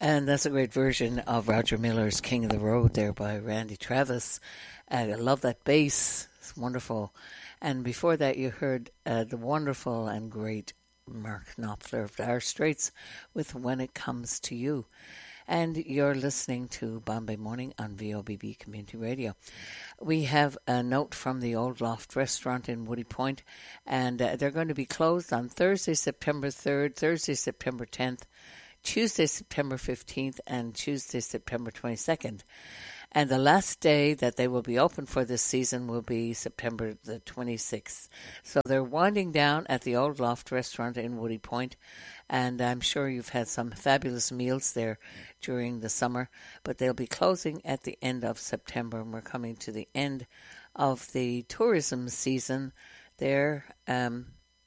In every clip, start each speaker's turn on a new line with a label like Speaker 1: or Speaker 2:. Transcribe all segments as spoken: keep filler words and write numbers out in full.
Speaker 1: And that's a great version of Roger Miller's King of the Road there by Randy Travis. Uh, I love that bass. It's wonderful. And before that, you heard uh, the wonderful and great Mark Knopfler of Dire Straits with When It Comes to You. And you're listening to Bombay Morning on V O B B Community Radio. We have a note from the Old Loft restaurant in Woody Point, and uh, they're going to be closed on Thursday, September third, Thursday, September tenth, Tuesday, September fifteenth, and Tuesday, September twenty-second. And the last day that they will be open for this season will be September the twenty-sixth. So they're winding down at the Old Loft restaurant in Woody Point, and I'm sure you've had some fabulous meals there during the summer, but they'll be closing at the end of September, and we're coming to the end of the tourism season there. Um,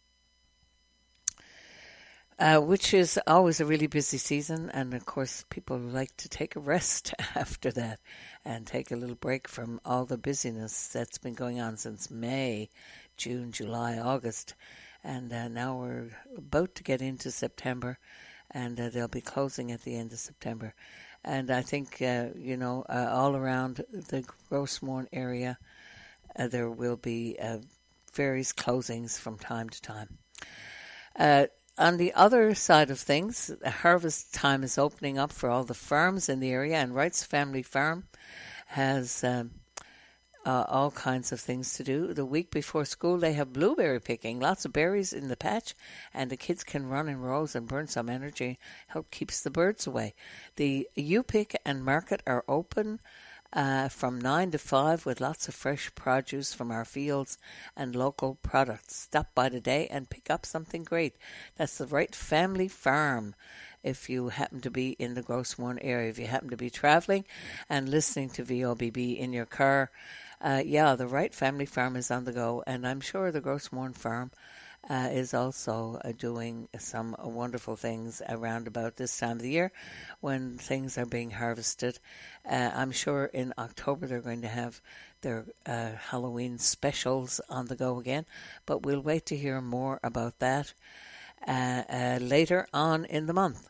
Speaker 1: Uh, which is always a really busy season, and of course people like to take a rest after that and take a little break from all the busyness that's been going on since May, June, July, August, and uh, now we're about to get into September, and uh, they'll be closing at the end of September. And I think, uh, you know, uh, all around the Grossmourne area, uh, there will be uh, various closings from time to time. Uh, On the other side of things, harvest time is opening up for all the farms in the area, and Wright's Family Farm has um, uh, all kinds of things to do. The week before school, they have blueberry picking, lots of berries in the patch, and the kids can run in rows and burn some energy, help keeps the birds away. The U-Pick and market are open Uh, from nine to five with lots of fresh produce from our fields and local products. Stop by today and pick up something great. That's the Wright Family Farm if you happen to be in the Grossmourne area. If you happen to be travelling and listening to V O B B in your car, uh, yeah, the Wright Family Farm is on the go, and I'm sure the Grossmourne Farm Uh, is also uh, doing some uh, wonderful things around about this time of the year when things are being harvested. Uh, I'm sure in October they're going to have their uh, Halloween specials on the go again, but we'll wait to hear more about that uh, uh, later on in the month.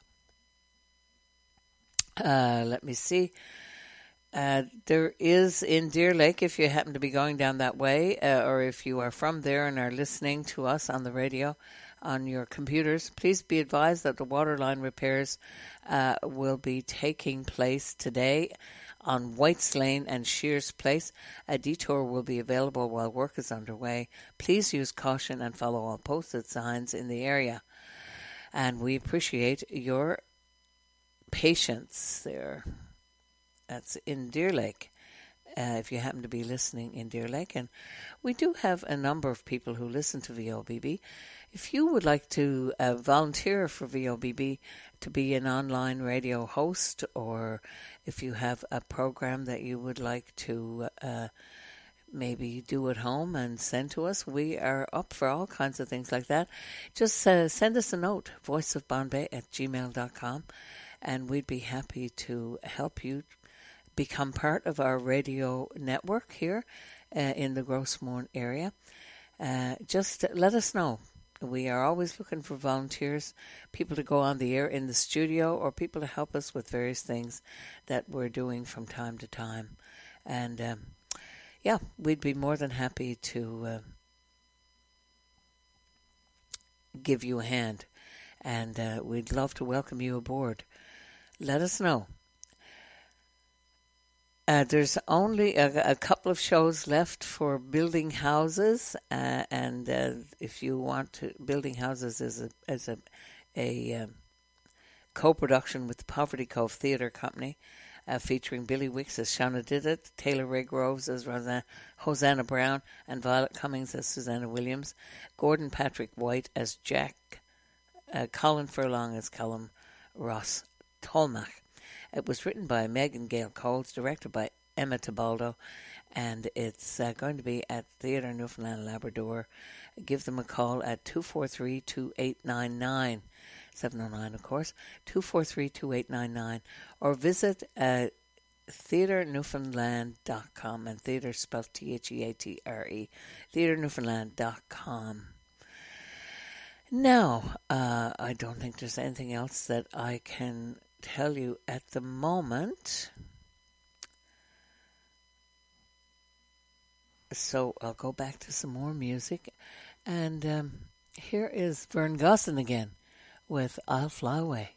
Speaker 1: Uh, let me see. Uh, there is in Deer Lake, if you happen to be going down that way, uh, or if you are from there and are listening to us on the radio on your computers, please be advised that the waterline repairs uh, will be taking place today on White's Lane and Shears Place. A detour will be available while work is underway. Please use caution and follow all posted signs in the area. And we appreciate your patience there. That's in Deer Lake, uh, if you happen to be listening in Deer Lake. And we do have a number of people who listen to V O B B. If you would like to uh, volunteer for V O B B to be an online radio host, or if you have a program that you would like to uh, maybe do at home and send to us, we are up for all kinds of things like that. Just uh, send us a note, voiceofbombay at gmail dot com, and we'd be happy to help you become part of our radio network here uh, in the Grossmourne area. Uh, just let us know. We are always looking for volunteers, people to go on the air in the studio, or people to help us with various things that we're doing from time to time. And um, yeah, we'd be more than happy to uh, give you a hand. And uh, we'd love to welcome you aboard. Let us know. Uh, there's only a, a couple of shows left for Building Houses, uh, and uh, if you want to, Building Houses is a, as a, a um, co-production with the Poverty Cove Theatre Company, uh, featuring Billy Wicks as Shauna Didit, Taylor Ray Groves as Rosanna, Hosanna Brown, and Violet Cummings as Susanna Williams, Gordon Patrick White as Jack, uh, Colin Furlong as Callum Ross Tolmach. It was written by Megan Gale Coles, directed by Emma Tebaldo, and it's uh, going to be at Theatre Newfoundland Labrador. Give them a call at two four three, two eight nine nine, seven oh nine of course, two four three, two eight nine nine, or visit uh, theatre newfoundland dot com, and theatre spelled T H E A T R E, theatre newfoundland dot com. Now, uh, I don't think there's anything else that I can tell you at the moment. So I'll go back to some more music. And um, here is Vern Gosson again with I'll Fly Away.